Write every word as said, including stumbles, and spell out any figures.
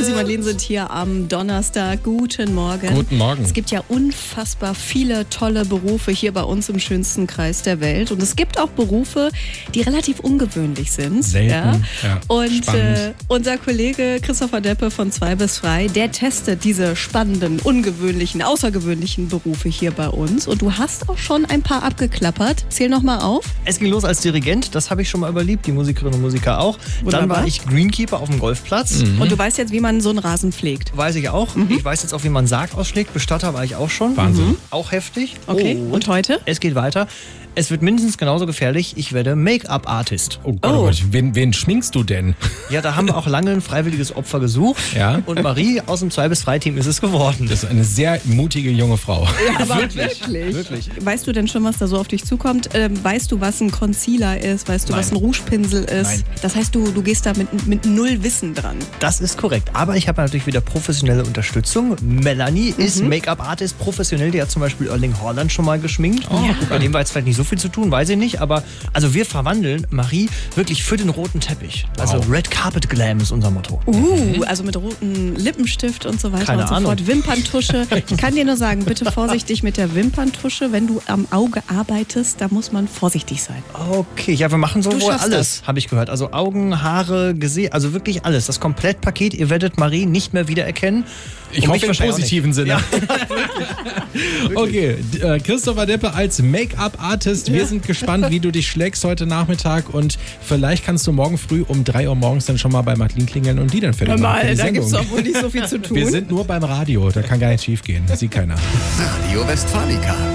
Chrissy Marleen sind hier am Donnerstag. Guten Morgen. Guten Morgen. Es gibt ja unfassbar viele tolle Berufe hier bei uns im schönsten Kreis der Welt. Und es gibt auch Berufe, die relativ ungewöhnlich sind. Selten. Ja? Ja, Und spannend. äh, unser Kollege Christopher Deppe von zwei bis frei, der testet diese spannenden, ungewöhnlichen, außergewöhnlichen Berufe hier bei uns. Und du hast auch schon ein paar abgeklappert. Zähl noch mal auf. Es ging los als Dirigent, das habe ich schon mal überlebt, die Musikerinnen und Musiker auch. Wunderbar. Dann war ich Greenkeeper auf dem Golfplatz. Und du weißt jetzt, wie man so einen Rasen pflegt. Weiß ich auch. Ich weiß jetzt auch, wie man Sarg ausschlägt. Bestatter war ich auch schon. Wahnsinn. Auch heftig. Okay, Oh, und heute? Es geht weiter. Es wird mindestens genauso gefährlich. Ich werde Make-up-Artist. Oh Gott, oh. Oh. Gott. Wen, wen schminkst du denn? Ja, da haben wir auch lange ein freiwilliges Opfer gesucht. Ja. Und Marie aus dem zwei bis frei Team ist es geworden. Das ist eine sehr mutige junge Frau. Ja, aber wirklich. Wirklich. Weißt du denn schon, was da so auf dich zukommt? Ähm, weißt du, was ein Concealer ist? Weißt du, Nein. was ein Rougepinsel ist? Nein. Das heißt, du, du gehst da mit, mit null Wissen dran. Das ist korrekt. Aber ich habe natürlich wieder professionelle Unterstützung. Melanie ist Make-up-Artist professionell. Die hat zum Beispiel Erling Haaland schon mal geschminkt. Oh, Ja. Bei dem war jetzt vielleicht nicht so viel zu tun, weiß ich nicht. Aber also wir verwandeln Marie wirklich für den roten Teppich. Also Wow. Red Carpet Glam ist unser Motto. Uh, also mit rotem Lippenstift und so weiter Keine und so Ahnung. fort. Wimperntusche. Ich kann dir nur sagen, bitte vorsichtig mit der Wimperntusche. Wenn du am Auge arbeitest, da muss man vorsichtig sein. Okay, ja, wir machen so Du wohl schaffst alles, habe ich gehört. Also Augen, Haare, Gesicht, also wirklich alles. Das Komplettpaket. Ihr werdet Marie nicht mehr wiedererkennen. Ich Und hoffe mich im wahrscheinlich auch positiven nicht. Sinne. Ja. Okay, d- äh, Christopher Deppe als Make-up-Artist. Wir sind gespannt, wie du dich schlägst heute Nachmittag. Und vielleicht kannst du morgen früh um drei Uhr morgens dann schon mal bei Marleen klingeln und die dann fertig machen für die da Sendung. gibt's doch wohl nicht so viel zu tun. Wir sind nur beim Radio, da kann gar nichts schief gehen. Das sieht keiner. Radio Westfalica.